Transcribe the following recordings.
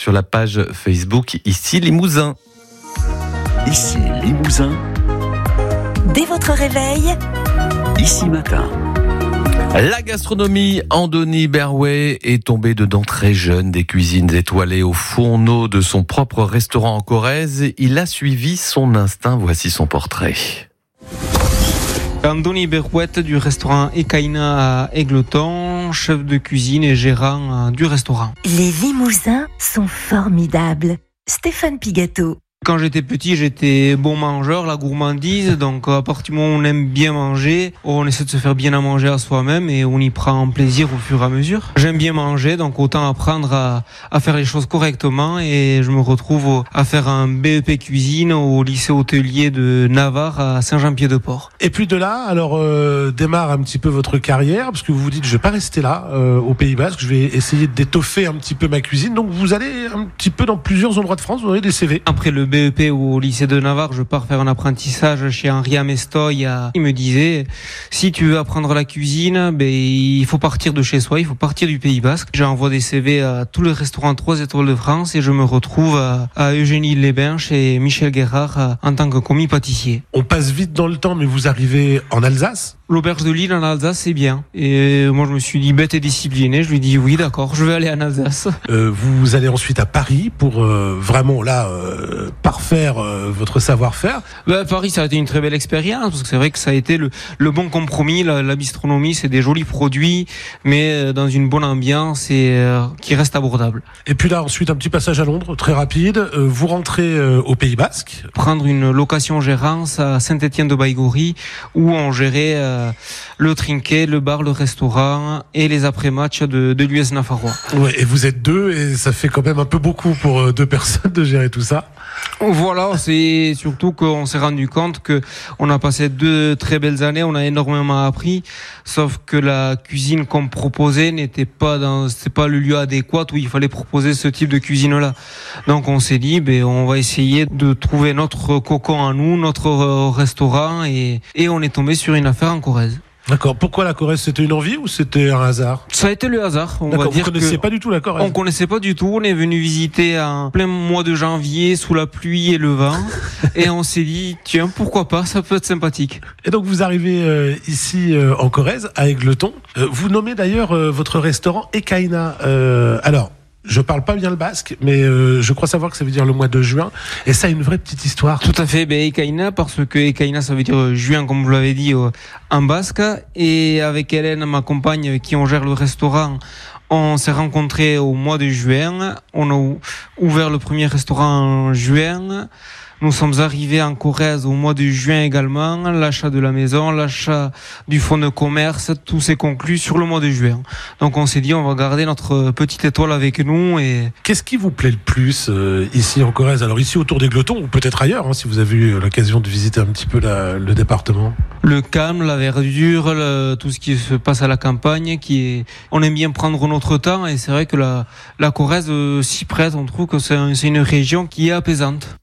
sur la page Facebook Ici Limousin. Ici Limousin. Dès votre réveil, Ici Matin. La gastronomie, Andoni Berway est tombé dedans très jeune, des cuisines étoilées au fourneau de son propre restaurant en Corrèze. Il a suivi son instinct, voici son portrait. Andoni Berway du restaurant Ekaina à Égletons, chef de cuisine et gérant du restaurant. les Limousins sont formidables. Stéphane Pigato. Quand j'étais petit, j'étais bon mangeur, la gourmandise, donc à partir du moment où on aime bien manger, on essaie de se faire bien à manger à soi-même et on y prend plaisir au fur et à mesure. J'aime bien manger, donc autant apprendre à faire les choses correctement et je me retrouve à faire un BEP cuisine au lycée hôtelier de Navarre à Saint-Jean-Pied-de-Port. Et puis de là, alors démarre un petit peu votre carrière, parce que vous vous dites, je vais pas rester là, au Pays Basque, je vais essayer d'étoffer un petit peu ma cuisine. Donc vous allez un petit peu dans plusieurs endroits de France, vous aurez des CV. Après le BEP au lycée de Navarre, je pars faire un apprentissage chez Henri Amestoy. Il me disait, si tu veux apprendre la cuisine, il faut partir de chez soi, il faut partir du Pays Basque. J'envoie des CV à tous les restaurants 3 étoiles de France et je me retrouve à Eugénie-les-Bains chez Michel Guérard en tant que commis pâtissier. On passe vite dans le temps, mais vous arrivez en Alsace. L'auberge de Lille en Alsace, c'est bien. Et moi, je me suis dit bête et discipliné. Je lui ai dit oui, d'accord, je vais aller en Alsace. Vous allez ensuite à Paris pour vraiment là parfaire votre savoir-faire. Paris, ça a été une très belle expérience parce que c'est vrai que ça a été le bon compromis. La bistronomie, c'est des jolis produits, mais dans une bonne ambiance et qui reste abordable. Et puis là, ensuite, un petit passage à Londres, très rapide. Vous rentrez au Pays Basque. Prendre une location gérance à Saint-Étienne-de-Baïgorry où on gérait le trinquet, le bar, le restaurant et les après-matchs de l'US Nafarrois. Ouais, et vous êtes deux et ça fait quand même un peu beaucoup pour deux personnes de gérer tout ça. Voilà, c'est surtout qu'on s'est rendu compte que on a passé 2 très belles années, on a énormément appris, sauf que la cuisine qu'on proposait c'était pas le lieu adéquat où il fallait proposer ce type de cuisine-là. Donc on s'est dit, on va essayer de trouver notre cocon à nous, notre restaurant et on est tombé sur une affaire en Corrèze. D'accord. Pourquoi la Corrèze? C'était une envie ou c'était un hasard? Ça a été le hasard. D'accord, vous connaissiez pas du tout la Corrèze? On connaissait pas du tout. On est venu visiter en plein mois de janvier sous la pluie et le vent. Et on s'est dit, tiens, pourquoi pas, ça peut être sympathique. Et donc vous arrivez ici en Corrèze, à Égletons. Vous nommez d'ailleurs votre restaurant Ekaina. Alors, je parle pas bien le basque, mais je crois savoir que ça veut dire le mois de juin. Et ça a une vraie petite histoire. Tout à fait, Ekaina, parce que Ekaina, ça veut dire juin, comme vous l'avez dit, en basque. Et avec Hélène, ma compagne, avec qui on gère le restaurant, on s'est rencontrés au mois de juin. On a ouvert le premier restaurant en juin. Nous sommes arrivés en Corrèze au mois de juin également. L'achat de la maison, l'achat du fonds de commerce, tout s'est conclu sur le mois de juin. Donc on s'est dit, on va garder notre petite étoile avec nous. Et qu'est-ce qui vous plaît le plus ici en Corrèze? Alors ici autour d'Égletons ou peut-être ailleurs, si vous avez eu l'occasion de visiter un petit peu le département. Le calme, la verdure, tout ce qui se passe à la campagne, on aime bien prendre notre temps et c'est vrai que la Corrèze s'y prête. On trouve que c'est une région qui est apaisante.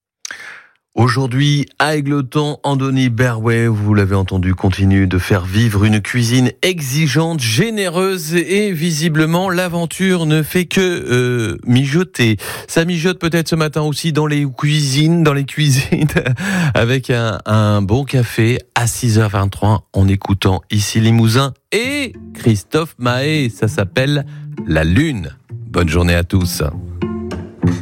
Aujourd'hui, à Égletons, Andoni Berway, vous l'avez entendu, continue de faire vivre une cuisine exigeante, généreuse et visiblement l'aventure ne fait que mijoter. Ça mijote peut-être ce matin aussi dans les cuisines, avec un bon café à 6h23 en écoutant Ici Limousin et Christophe Mahé. Ça s'appelle La Lune. Bonne journée à tous.